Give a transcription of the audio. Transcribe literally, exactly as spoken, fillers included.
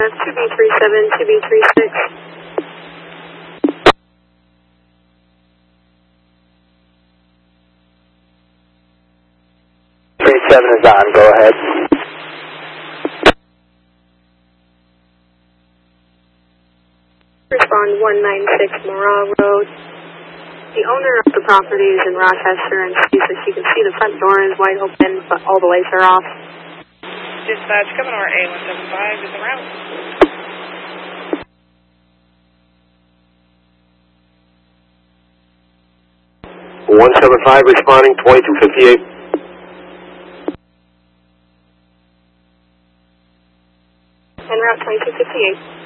two B three seven, two B three six. three seven is on, go ahead. Respond one nine six Murrah Road. The owner of the property is in Rochester and sees that she can see the front door is wide open, but all the lights are off. Dispatch, Commodore A one seven five is en route. one seven five responding, twenty-two fifty-eight. En route twenty-two fifty-eight.